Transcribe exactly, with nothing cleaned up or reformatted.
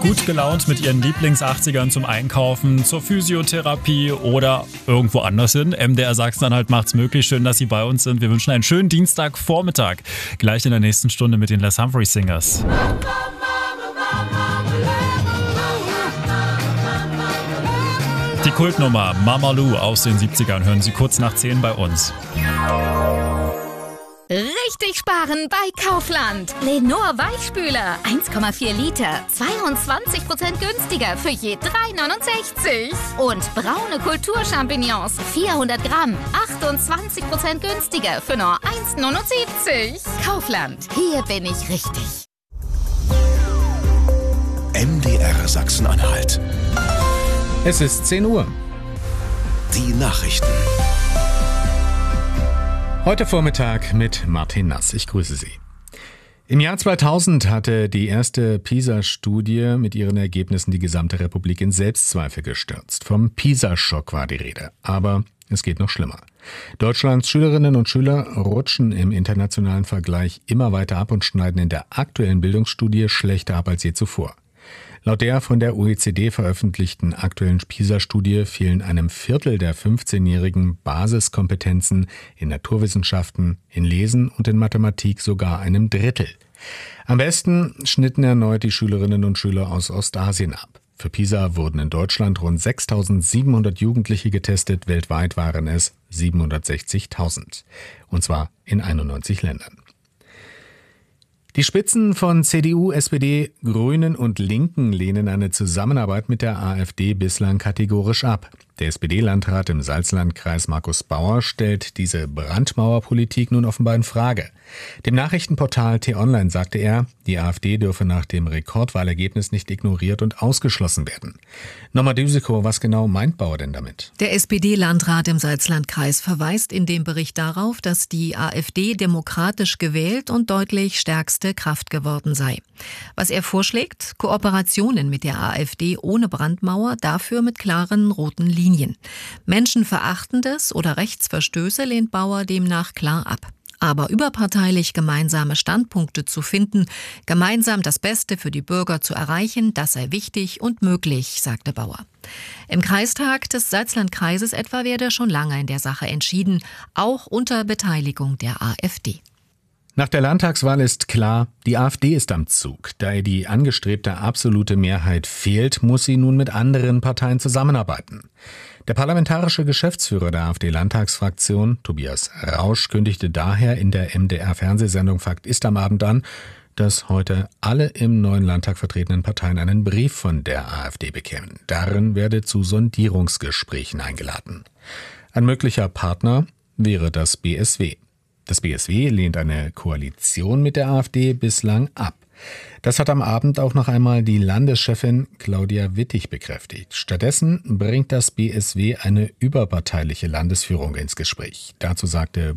gut gelaunt mit ihren Lieblings-achtzigern zum Einkaufen, zur Physiotherapie oder irgendwo anders hin. M D R Sachsen-Anhalt macht's möglich. Schön, dass Sie bei uns sind. Wir wünschen einen schönen Dienstagvormittag. Gleich in der nächsten Stunde mit den Les Humphrey Singers. Die Kultnummer Mama Lou aus den siebzigern hören Sie kurz nach zehn bei uns. Richtig sparen bei Kaufland. Lenor Weichspüler, eins Komma vier Liter, zweiundzwanzig Prozent günstiger für je drei neunundsechzig. Und braune Kulturchampignons, vierhundert Gramm, achtundzwanzig Prozent günstiger für nur eins neunundsiebzig. Kaufland, hier bin ich richtig. M D R Sachsen-Anhalt. Es ist zehn Uhr. Die Nachrichten. Heute Vormittag mit Martin Nass. Ich grüße Sie. Im Jahr zweitausend hatte die erste PISA-Studie mit ihren Ergebnissen die gesamte Republik in Selbstzweifel gestürzt. Vom PISA-Schock war die Rede. Aber es geht noch schlimmer. Deutschlands Schülerinnen und Schüler rutschen im internationalen Vergleich immer weiter ab und schneiden in der aktuellen Bildungsstudie schlechter ab als je zuvor. Laut der von der O E C D veröffentlichten aktuellen PISA-Studie fehlen einem Viertel der fünfzehnjährigen Basiskompetenzen in Naturwissenschaften, in Lesen und in Mathematik sogar einem Drittel. Am besten schnitten erneut die Schülerinnen und Schüler aus Ostasien ab. Für PISA wurden in Deutschland rund sechstausendsiebenhundert Jugendliche getestet, weltweit waren es siebenhundertsechzigtausend. Und zwar in einundneunzig Ländern. Die Spitzen von C D U, S P D, Grünen und Linken lehnen eine Zusammenarbeit mit der AfD bislang kategorisch ab. Der S P D-Landrat im Salzlandkreis Markus Bauer stellt diese Brandmauerpolitik nun offenbar in Frage. Dem Nachrichtenportal T-Online sagte er, die AfD dürfe nach dem Rekordwahlergebnis nicht ignoriert und ausgeschlossen werden. Norma Düsikow, was genau meint Bauer denn damit? Der S P D-Landrat im Salzlandkreis verweist in dem Bericht darauf, dass die AfD demokratisch gewählt und deutlich stärkste Kraft geworden sei. Was er vorschlägt, Kooperationen mit der AfD ohne Brandmauer, dafür mit klaren roten Linien. Menschenverachtendes oder Rechtsverstöße lehnt Bauer demnach klar ab. Aber überparteilich gemeinsame Standpunkte zu finden, gemeinsam das Beste für die Bürger zu erreichen, das sei wichtig und möglich, sagte Bauer. Im Kreistag des Salzlandkreises etwa werde schon lange in der Sache entschieden, auch unter Beteiligung der AfD. Nach der Landtagswahl ist klar, die AfD ist am Zug. Da ihr die angestrebte absolute Mehrheit fehlt, muss sie nun mit anderen Parteien zusammenarbeiten. Der parlamentarische Geschäftsführer der AfD-Landtagsfraktion, Tobias Rausch, kündigte daher in der M D R-Fernsehsendung Fakt ist am Abend an, dass heute alle im neuen Landtag vertretenen Parteien einen Brief von der AfD bekämen. Darin werde zu Sondierungsgesprächen eingeladen. Ein möglicher Partner wäre das B S W. Das B S W lehnt eine Koalition mit der AfD bislang ab. Das hat am Abend auch noch einmal die Landeschefin Claudia Wittig bekräftigt. Stattdessen bringt das B S W eine überparteiliche Landesführung ins Gespräch. Dazu sagte